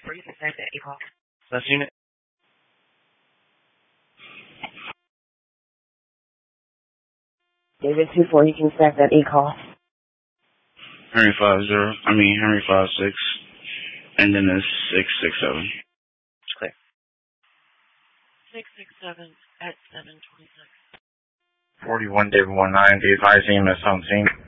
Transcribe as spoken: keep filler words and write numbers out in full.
four, you can say that, eight call. Last unit. David two four, you can stack that eight call. Henry five zero, I mean Henry five six, and then it's six six seven. It's clear. Six six seven at seven twenty six. Forty one David one nine, the advising him at seventeen.